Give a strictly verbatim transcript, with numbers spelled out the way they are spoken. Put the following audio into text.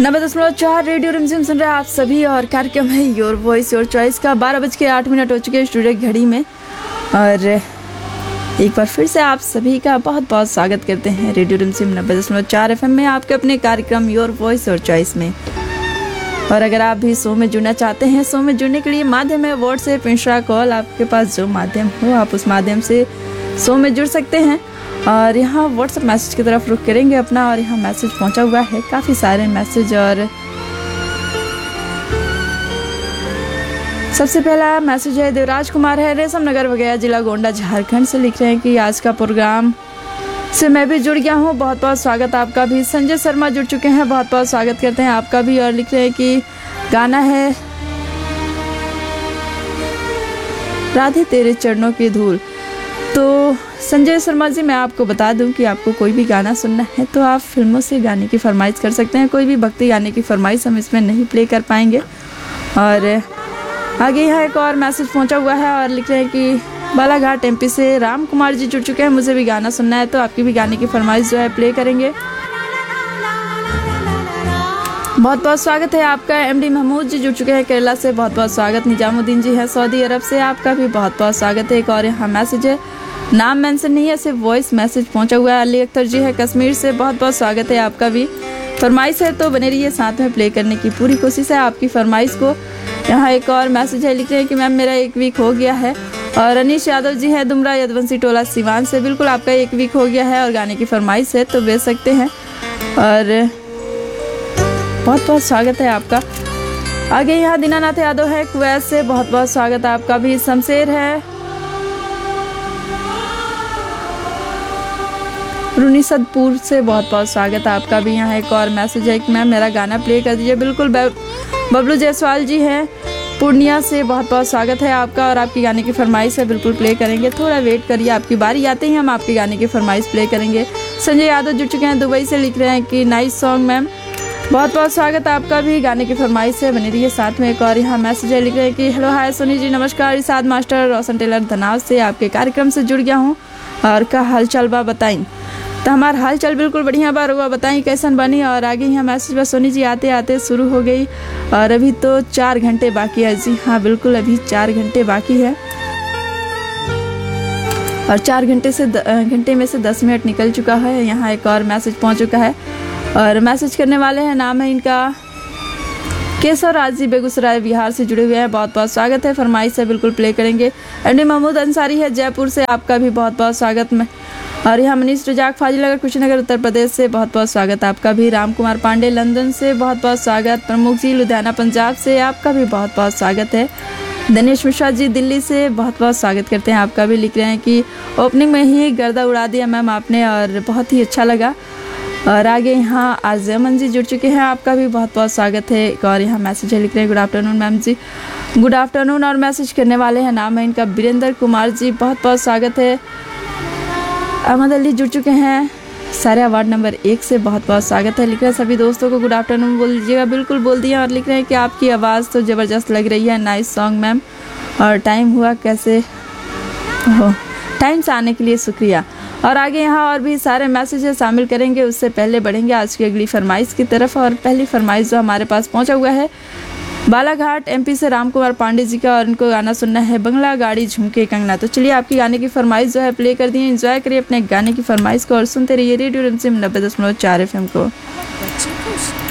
नब्बे दशमलव चार रेडियो रिमझिम सुन रहे हैं आप सभी और कार्यक्रम है योर वॉइस योर चॉइस का। बारह बज के आठ मिनट हो चुके हैं स्टूडियो घड़ी में और एक बार फिर से आप सभी का बहुत बहुत स्वागत करते हैं रेडियो रिमझिम नब्बे दशमलव चार एफ एम में आपके अपने कार्यक्रम योर वॉइस योर चॉइस में। और अगर आप भी शो में जुड़ना चाहते हैं, शो में जुड़ने के लिए माध्यम है व्हाट्सएप, इंस्टा, कॉल, आपके पास जो माध्यम हो आप उस माध्यम से शो में जुड़ सकते हैं। और यहाँ व्हाट्सएप मैसेज की तरफ रुख करेंगे अपना और यहाँ मैसेज पहुँचा हुआ है, काफ़ी सारे मैसेज। और सबसे पहला मैसेज है देवराज कुमार है, रेशम नगर वगैरह जिला गोंडा झारखंड से। लिख रहे हैं कि आज का प्रोग्राम से मैं भी जुड़ गया हूँ, बहुत बहुत स्वागत आपका भी। संजय शर्मा जुड़ चुके हैं, बहुत बहुत स्वागत करते हैं आपका भी। और लिख रहे हैं कि गाना है राधे तेरे चरणों की धूल। तो संजय शर्मा जी, मैं आपको बता दूं कि आपको कोई भी गाना सुनना है तो आप फिल्मों से गाने की फरमाइश कर सकते हैं। कोई भी भक्ति गाने की फरमाइश हम इसमें नहीं प्ले कर पाएंगे। और आगे यहाँ एक और मैसेज पहुंचा हुआ है और लिख रहे हैं कि बालाघाट एमपी से राम कुमार जी जुड़ चुके हैं, मुझे भी गाना सुनना है तो आपकी भी गाने की फरमाइश जो है प्ले करेंगे। बहुत बहुत स्वागत है आपका। एमडी महमूद जी जुड़ चुके हैं केरला से, बहुत बहुत स्वागत। निजामुद्दीन जी है सऊदी अरब से, आपका भी बहुत बहुत स्वागत है। एक और यहाँ मैसेज है, नाम मेंशन नहीं है, सिर्फ वॉइस मैसेज पहुंचा हुआ है। अली अख्तर जी है कश्मीर से, बहुत बहुत स्वागत है आपका भी। फरमाइश है तो बने रहिए, साथ में प्ले करने की पूरी कोशिश है आपकी फरमाइश को। यहाँ एक और मैसेज है, लिख रहे हैं कि मैम मेरा एक वीक हो गया है। और अनीश यादव जी है दुमरा यदवंशी टोला सिवान से, बिल्कुल आपका एक वीक हो गया है और गाने की फरमाइश है तो भेज सकते हैं। और बहुत बहुत स्वागत है आपका। आगे यहाँ दीनानाथ यादव है कुवैत से, बहुत बहुत स्वागत है आपका भी। शमशेर है रुनीसदपुर से, बहुत बहुत स्वागत है आपका भी। यहाँ एक और मैसेज है कि मैम मेरा गाना प्ले कर दीजिए, बिल्कुल। बबलू जायसवाल जी हैं पूर्णिया से, बहुत बहुत स्वागत है आपका और आपकी गाने की फरमाइश है, बिल्कुल प्ले करेंगे। थोड़ा वेट करिए, आपकी बारी आते ही हम आपके गाने की फरमाइश प्ले करेंगे। संजय यादव जुड़ चुके हैं दुबई से, लिख रहे हैं कि नाइस सॉन्ग मैम, बहुत बहुत स्वागत है आपका भी। गाने की फरमाइश है, बनी रहिए साथ में। एक और यहाँ मैसेज है, लिख रहे हैं कि हेलो हाय सोनी जी, नमस्कार। इसाद मास्टर रोशन टेलर धनाव से आपके कार्यक्रम से जुड़ गया हूँ और का हाल चाल बा बताई। तो हमारा हाल चाल बिल्कुल बढ़िया बार हुआ, बताई कैसन बनी। और आगे यहाँ मैसेज बस सोनी जी आते आते शुरू हो गई और अभी तो चार घंटे बाकी है। जी हाँ बिल्कुल, अभी चार घंटे बाकी है और चार घंटे से घंटे में से दस मिनट निकल चुका है। यहाँ एक और मैसेज पहुँच चुका है और मैसेज करने वाले हैं, नाम है इनका केशव राज जी, बेगूसराय बिहार से जुड़े हुए हैं, बहुत बहुत स्वागत है। फरमाइश है बिल्कुल प्ले करेंगे। एमडी महमूद अंसारी है जयपुर से, आपका भी बहुत बहुत स्वागत में। और यहाँ मनीष रजाक फाजिलनगर कुशीनगर उत्तर प्रदेश से, बहुत बहुत स्वागत आपका भी। राम कुमार पांडे लंदन से, बहुत बहुत स्वागत। प्रमुख जी लुधियाना पंजाब से, आपका भी बहुत बहुत स्वागत है। दिनेश मिश्रा जी दिल्ली से, बहुत बहुत स्वागत करते हैं आपका भी। लिख रहे हैं कि ओपनिंग में ही गर्दा उड़ा दिया मैम आपने और बहुत ही अच्छा लगा। और आगे यहाँ आजमन जी जुड़ चुके हैं, आपका भी बहुत बहुत स्वागत है। एक और यहाँ मैसेज है, लिख रहे हैं गुड आफ्टरनून मैम जी, गुड आफ्टरनून। और मैसेज करने वाले हैं, नाम है इनका वीरेंद्र कुमार जी, बहुत बहुत स्वागत है। अहमद अली जुड़ चुके हैं सारे वार्ड नंबर एक से, बहुत बहुत स्वागत है। लिख रहे हैं सभी दोस्तों को गुड आफ्टरनून बोल दीजिएगा, बिल्कुल बोल दिया। और लिख रहे हैं कि आपकी आवाज़ तो ज़बरदस्त लग रही है, नाइस सॉन्ग मैम। और टाइम हुआ कैसे हो, टाइम से आने के लिए शुक्रिया। और आगे यहाँ और भी सारे मैसेजेस शामिल करेंगे, उससे पहले बढ़ेंगे आज की अगली फरमाइश की तरफ। और पहली फरमाइश जो हमारे पास पहुँचा हुआ है बालाघाट एमपी से राम कुमार पांडे जी का और इनको गाना सुनना है बंगला गाड़ी झुमके कंगना। तो चलिए आपकी गाने की फरमाइश जो है प्ले कर दिए, एंजॉय करिए अपने गाने की फरमाइश को और सुनते रहिए रेडियो रिमझिम नब्बे दशमलव चार एफ एम को।